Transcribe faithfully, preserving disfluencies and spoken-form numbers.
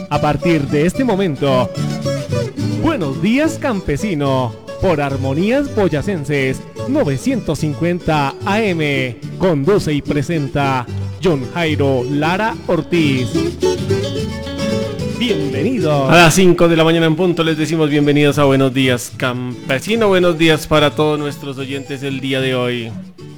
A partir de este momento, Buenos Días Campesino, por Armonías Boyacenses novecientos cincuenta A M. Conduce y presenta John Jairo Lara Ortiz. Bienvenidos. A las cinco de la mañana en punto les decimos bienvenidos a Buenos Días Campesino. Buenos días para todos nuestros oyentes el día de hoy.